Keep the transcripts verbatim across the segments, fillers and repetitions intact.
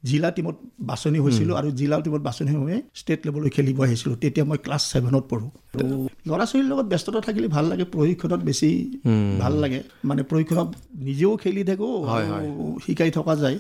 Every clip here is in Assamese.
জিলা টিমত বাছনি হৈছিলোঁ আৰু জিলা টিমত বাছনি হৈ ষ্টেট লেভেললৈ খেলিব আহিছিলোঁ। তেতিয়া মই ক্লাছ ছেভেনত পঢ়োঁ। তো ল'ৰা ছোৱালীৰ লগত ব্যস্ততা থাকিলে ভাল লাগে, প্ৰশিক্ষণত বেছি ভাল লাগে। মানে প্ৰশিক্ষণত নিজেও খেলি থাকোঁ আৰু শিকাই থকা যায়।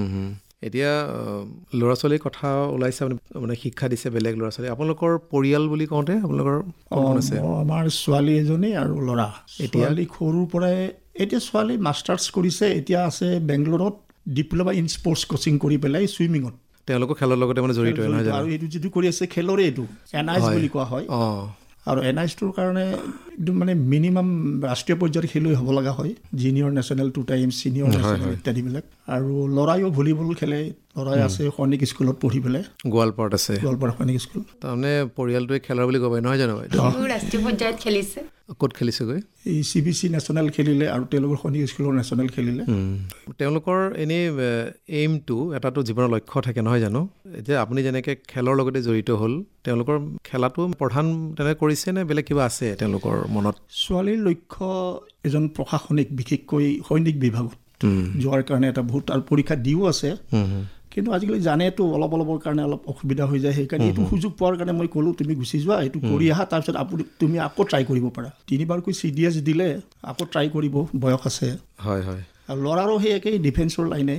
এতিয়া ল'ৰা ছোৱালীৰ কথা ওলাইছে, মানে শিক্ষা দিছে বেলেগ ল'ৰা ছোৱালী। আপোনালোকৰ পৰিয়াল বুলি কওঁতে আপোনালোকৰ কোন আছে? আমাৰ ছোৱালী এজনী আৰু ল'ৰা। ছোৱালী সৰুৰ পৰাই, এতিয়া ছোৱালী মাষ্টাৰ্ছ কৰিছে, এতিয়া আছে বেংগলোৰত ডিপ্ল'মা ইন স্পৰ্টছ কোচিং কৰি পেলাই ছুইমিঙত। তেওঁলোকৰ খেলৰ লগতে মানে জড়িত নহয় জানো? আৰু এইটো যিটো কৰি আছে খেলৰে এইটো এন আই এছ বুলি কোৱা হয়। আৰু এন আই এছটোৰ কাৰণে একদম মানে মিনিমাম ৰাষ্ট্ৰীয় পৰ্যায়ৰ খেলুৱৈ হ'ব লগা হয়, junior national two times, senior national ইত্যাদিবিলাক। আৰু ল'ৰাইও ভলীবল খেলে, ল'ৰাই আছে সৈনিক স্কুলত পঢ়ি পেলাই, গোৱালপাৰাত আছে, গোৱালপাৰা সৈনিক স্কুল। তাৰমানে পৰিয়ালটোৱে খেলৰ বুলি ক'ব নহয় জানো? ৰাষ্ট্ৰীয় পৰ্যায়ত খেলিছে। ক'ত খেলিছেগৈ? এই চি বি চি নেশ্যনেল খেলিলে আৰু তেওঁলোকৰ সৈনিক স্কুলৰ নেশ্যনেল খেলিলে। তেওঁলোকৰ এনেই এইমটো এটাতো জীৱনৰ লক্ষ্য থাকে নহয় জানো? এতিয়া আপুনি যেনেকৈ খেলৰ লগতে জড়িত হ'ল, তেওঁলোকৰ খেলাটো প্ৰধান তেনেকৈ কৰিছে নে বেলেগ কিবা আছে তেওঁলোকৰ মনত? ছোৱালীৰ লক্ষ্য এজন প্ৰশাসনিক, বিশেষকৈ সৈনিক বিভাগত যোৱাৰ কাৰণে এটা বহুত আৰু পৰীক্ষা দিও আছে। কিন্তু আজিকালি জানেতো অলপ অলপৰ কাৰণে অলপ অসুবিধা হৈ যায়। সেইকাৰণে এইটো সুযোগ পোৱাৰ কাৰণে মই ক'লোঁ তুমি গুচি যোৱা, এইটো কৰি আহা, তাৰপিছত আপুনি তুমি আকৌ ট্ৰাই কৰিব পাৰা। তিনিবাৰকৈ চি ডি এছ দিলে, আকৌ ট্ৰাই কৰিব, বয়স আছে। হয় হয়। আৰু ল'ৰাৰো সেই একেই ডিফেন্সৰ লাইনে,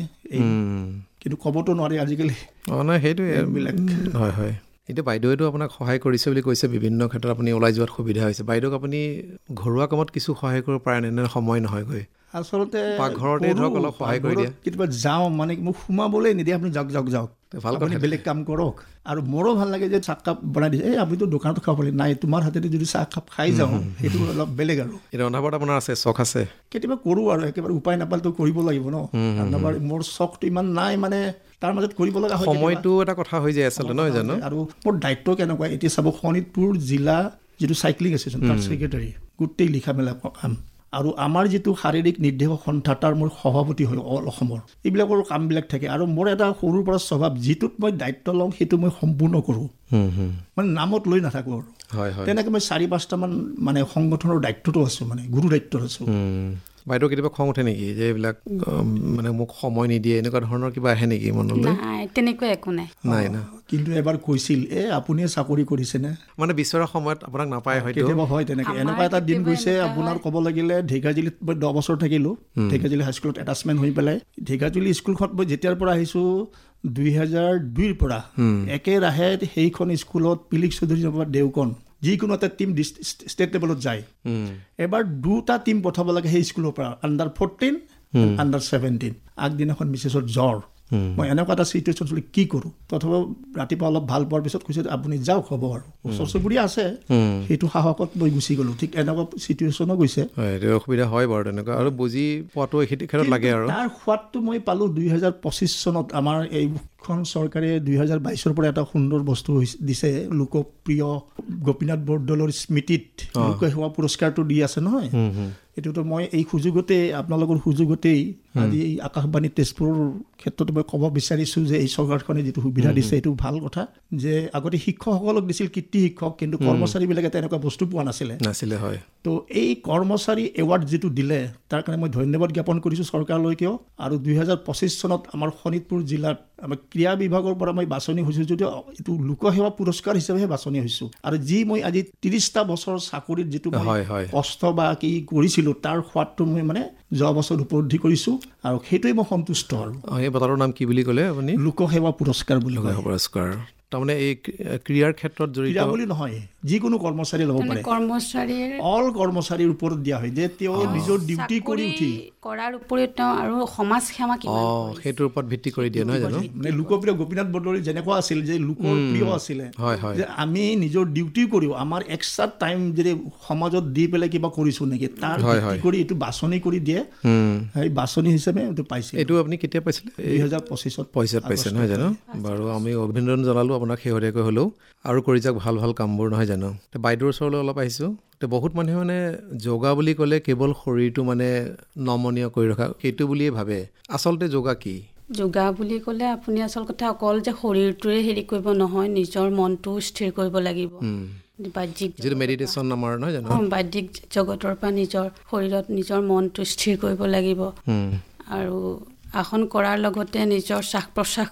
কিন্তু ক'বতো নোৱাৰি আজিকালি। অঁ নাই, সেইটোৱে এইবিলাক। হয় হয়। এতিয়া বাইদেৱেতো আপোনাক সহায় কৰিছে বুলি কৈছে, বিভিন্ন ক্ষেত্ৰত আপুনি ওলাই যোৱাত সুবিধা হৈছে। বাইদেউক আপুনি ঘৰুৱা কামত কিছু সহায় কৰিব পাৰে নে? সময় নহয়গৈ আচলতে পাকঘৰতে ধৰক অলপ সহায় কৰি দিয়ে? কেতিয়াবা যাওঁ, মানে মোক সোমাবলৈ নিদিয়ে, আপুনি যাওক যাওক যাওক, ভাল আপুনি বেলেগ কাম কৰক। আৰু মোৰো ভাল লাগে যে চাহ কাপ বনাই দিছে, এই আপুনিতো দোকানত খাব পাৰি, নাই তোমাৰ হাতেদি যদি চাহ কাপ খাই যাওঁ, সেইটো অলপ বেলেগ। আৰু এতিয়া ৰন্ধা বঢ়াত আপোনাৰ আছে, চখ আছে? কেতিয়াবা কৰোঁ আৰু একেবাৰে উপায় নাপালেতো কৰিব লাগিব ন। ৰন্ধা বঢ়া মোৰ চখটো ইমান নাই, মানে তাৰ মাজত কৰিব লগা হয়। সময়টো এটা কথা হৈ যায় আচলতে নহয় জানো? আৰু মোৰ দায়িত্ব কেনেকুৱা, এতিয়া চাব, শোণিতপুৰ জিলা যিটো চাইক্লিং এছ'চিয়েশ্যন, তাৰ ছেক্ৰেটাৰী, গোটেই লিখা মেলা কাম। আৰু আমাৰ যিটো শাৰীৰিক নিৰ্দেশক সন্থা, তাৰ মোৰ সভাপতি হয় অল অসমৰ। এইবিলাকৰ কামবিলাক থাকে। আৰু মোৰ এটা সৰুৰ পৰা স্বভাৱ, যিটোত মই দায়িত্ব লওঁ সেইটো মই সম্পূৰ্ণ কৰোঁ, মানে নামত লৈ নাথাকোঁ আৰু। তেনেকৈ মই চাৰি পাঁচটামান মানে সংগঠনৰ দায়িত্বটো আছোঁ, মানে গুৰু দায়িত্বত আছোঁ। বাইদেউ কেতিয়াবা খং উঠে নেকি যে এইবিলাক মানে মোক সময় নিদিয়ে, এনেকুৱা ধৰণৰ কিবা আহে নেকি মনলৈ? নাই, তেনেকুৱা একো নাই। নাই না। কিন্তু এবাৰ কৈছিল, এ আপুনিয়ে চাকৰি কৰিছেনে, মানে বিচৰা সময়ত আপোনাক নাপায় হয়তো। কেতিয়াবা হয় তেনেকৈ। এনেকুৱা এটা দিন গৈছে, আপোনাৰ ক'ব লাগিলে ঢেকিয়াজুলিত মই দহ বছৰ থাকিলোঁ, ঢেকিয়াজুলি হাইস্কুলত এটাচমেণ্ট হৈ পেলাই। ঢেকিয়াজুলি স্কুলখনত মই যেতিয়াৰ পৰা আহিছোঁ, দুই হাজাৰ দুইৰ পৰা একেৰাহে সেইখন স্কুলত পিলিক চৌধুৰীৰ পৰা দেওকণ যিকোনো এটা টিম ষ্টেট লেভেলত যায়। এবাৰ দুটা টিম পঠাব লাগে সেই স্কুলৰ পৰা, আণ্ডাৰ ফৰ্টিন, আণ্ডাৰ ছেভেণ্টিন। আগদিনাখন মিছেছৰ জ্বৰ, মই এনেকুৱা এটা চিটুৱেশ্যন চলি কি কৰোঁ। তথাপিও ৰাতিপুৱা অলপ ভাল পোৱাৰ পিছত কৈছে আপুনি যাওক, হ'ব আৰু ওচৰ চুবুৰীয়া আছে, সেইটো সাহসত মই গুচি গ'লোঁ। ঠিক এনেকুৱা চিটুৱেশ্যনো গৈছে। অসুবিধা হয় বাৰু তেনেকুৱা, আৰু বুজি পোৱাটো এইখিনি ক্ষেত্ৰত লাগে। আৰু তাৰ সোৱাদটো মই পালোঁ দুই হাজাৰ পঁচিছ চনত। আমাৰ এইখন চৰকাৰে দুই হাজাৰ বাইছৰ পৰা এটা সুন্দৰ বস্তু দিছে, লোকপ্ৰিয় গোপীনাথ বৰদলৈৰ স্মৃতিত লোকসেৱা পুৰস্কাৰটো দি আছে নহয়। এইটোতো মই এই সুযোগতেই, আপোনালোকৰ সুযোগতেই আজি এই আকাশবাণী তেজপুৰৰ ক্ষেত্ৰত মই ক'ব বিচাৰিছোঁ যে এই চৰকাৰখনে যিটো সুবিধা দিছে এইটো ভাল কথা। যে আগতে শিক্ষকসকলক দিছিল কীৰ্তি শিক্ষক, কিন্তু কৰ্মচাৰীবিলাকে তেনেকুৱা বস্তু পোৱা নাছিলে নাছিলে হয়। তো এই কৰ্মচাৰী এৱাৰ্ড যিটো দিলে, তাৰ কাৰণে মই ধন্যবাদ জ্ঞাপন কৰিছোঁ চৰকাৰলৈকেও। আৰু দুই হাজাৰ পঁচিছ চনত আমাৰ শোণিতপুৰ জিলাত আমাৰ ক্ৰীড়া বিভাগৰ পৰা মই বাছনি হৈছোঁ, যদিও এইটো লোকসেৱা পুৰস্কাৰ হিচাপেহে বাছনি হৈছোঁ। আৰু যি মই আজি ত্ৰিছটা বছৰ চাকৰিত যিটো কষ্ট বা কি কৰিছিলোঁ, তাৰ সোৱাদটো মই মানে যোৱা বছৰ উপলব্ধি কৰিছোঁ, আৰু সেইটোৱে মই সন্তুষ্ট। আৰু এই বঁটাটোৰ নাম কি বুলি ক'লে আপুনি? লোকসেৱা পুৰস্কাৰ বুলি কয়। পুৰস্কাৰ তাৰমানে এই ক্ৰীড়াৰ ক্ষেত্ৰত জড়িত বুলি নহয়, যিকোনো কৰ্মচাৰী ল'ব পাৰে। কৰ্মচাৰীৰ অল কৰ্মচাৰীৰ ওপৰত দিয়া হয়, যে তেওঁ নিজৰ ডিউটি কৰি উঠি কৰাৰ উপৰিও তেওঁ আৰু সমাজ সেৱা কিমান কৰিছে সেইটোৰ ওপৰত ভিত্তি কৰি দিয়ে নহয় জানো? মানে লোকপ্ৰিয় গোপীনাথ বৰদলৈ যেনেকুৱা আছিল, যে লোকৰ প্ৰিয় আছিলে, যে আমি নিজৰ ডিউটি কৰিও আমাৰ এক্সট্ৰা টাইম যদি সমাজত দি পেলাই কিবা কৰিছোঁ নেকি, তাৰ ভিত্তি কৰি এইটো বাছনি কৰি দিয়ে। সেই বাছনি হিচাপে এইটো পাইছে। এইটো আপুনি কেতিয়া পাইছিলে? দুই হাজাৰ পঁচিছত পইচাত পাইছে নহয় জানো? বাৰু আমি অভিনন্দন জনালোঁ আপোনাক শেহতীয়াকৈ হ'লেও, আৰু কৰি যাওক ভাল ভাল কামবোৰ নহয় জানো? বাইদেউৰ ওচৰলৈ অলপ আহিছোঁ। বহুত মানুহে মানে যোগা বুলি ক'লে কেৱল শৰীৰটো মানে নমনীয় কৰি ৰখা, সেইটো বুলিয়ে ভাবে। আচলতে যোগা কি? যোগা বুলি ক'লে আপুনি আচল কথা অকল যে শৰীৰটোৱে হেৰি কৰিব নহয়, নিজৰ মনটো স্থিৰ কৰিব লাগিব। বাহ্যিক যিটো মেডিটেশ্যন আমাৰ নহয় জানো? বাহ্যিক জগতৰ পৰা নিজৰ শৰীৰত নিজৰ মনটো স্থিৰ কৰিব লাগিব। আৰু আসন কৰাৰ লগতে নিজৰ শ্বাস প্ৰশ্বাস